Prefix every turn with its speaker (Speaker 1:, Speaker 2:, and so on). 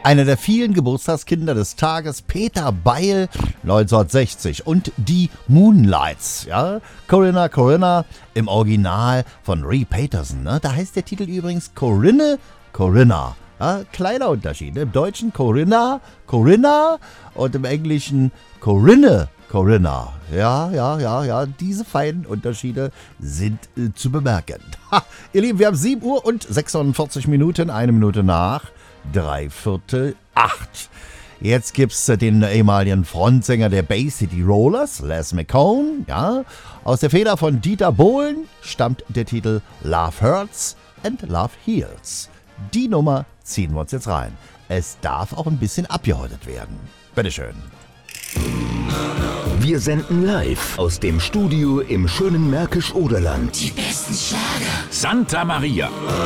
Speaker 1: Einer der vielen Geburtstagskinder des Tages, Peter Beil, 1960. Und die Moonlights, ja. Corinna, im Original von Ray Peterson, ne? Da heißt der Titel übrigens Corinna. Ja, kleiner Unterschied. Im Deutschen Corinna und im Englischen Corinna. Ja, diese feinen Unterschiede sind zu bemerken. Ihr Lieben, wir haben 7 Uhr und 46 Minuten, 1 Minute nach 7:45. Jetzt gibt's den ehemaligen Frontsänger der Bay City Rollers, Les McCone, ja. Aus der Feder von Dieter Bohlen stammt der Titel Love Hurts and Love Heals. Die Nummer ziehen wir uns jetzt rein. Es darf auch ein bisschen abgehäutet werden. Bitteschön.
Speaker 2: Wir senden live aus dem Studio im schönen Märkisch-Oderland.
Speaker 3: Die besten Schlager.
Speaker 4: Santa Maria.